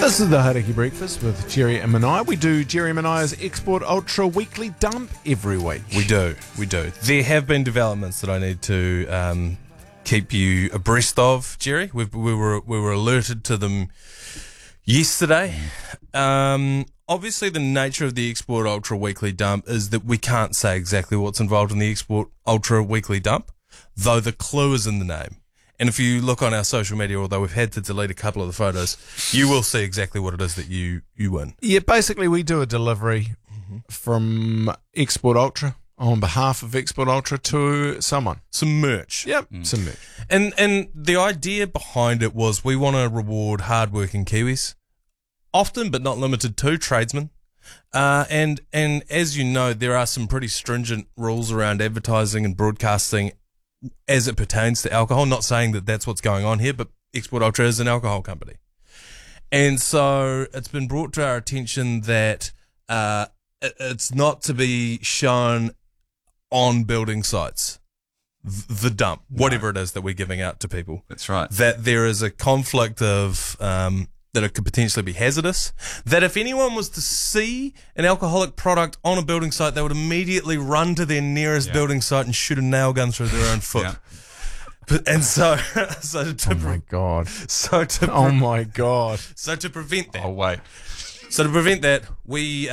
This is the Hauraki Breakfast with Jerry and Manai. We do Jerry and Manai's Export Ultra Weekly Dump every week. We do. There have been developments that I need to keep you abreast of, Jerry. We were alerted to them yesterday. Obviously, the nature of the Export Ultra Weekly Dump is that we can't say exactly what's involved in the Export Ultra Weekly Dump, though the clue is in the name. And if you look on our social media, although we've had to delete a couple of the photos, you will see exactly what it is that you win. Yeah, basically we do a delivery from Export Ultra on behalf of Export Ultra to someone. Some merch. Yep, some merch. And the idea behind it was we want to reward hardworking Kiwis, often but not limited to tradesmen. And as you know, there are some pretty stringent rules around advertising and broadcasting as it pertains to alcohol. Not saying that that's what's going on here, but Export Ultra is an alcohol company. And so it's been brought to our attention that it's not to be shown on building sites, the dump, whatever it is that we're giving out to people. That's right. That there is a conflict of that it could potentially be hazardous, that if anyone was to see an alcoholic product on a building site, they would immediately run to their nearest building site and shoot a nail gun through their own foot. Yeah. And so Oh my God. So to prevent that. Oh, wait. So to prevent that, we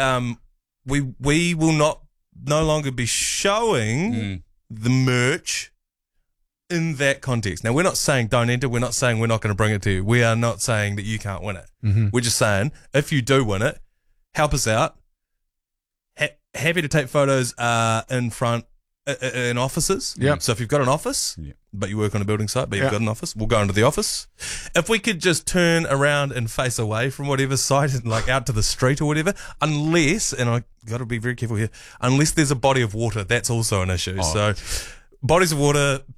will no longer be showing the merch in that context. Now, we're not saying don't enter. We're not saying we're not going to bring it to you. We are not saying that you can't win it. We're just saying if you do win it, help us out. Happy to take photos in front in offices. Yep. So if you've got an office, but you work on a building site, but you've got an office, we'll go into the office. If we could just turn around and face away from whatever site and like out to the street or whatever, unless, and I got to be very careful here, unless there's a body of water, that's also an issue. So bodies of water,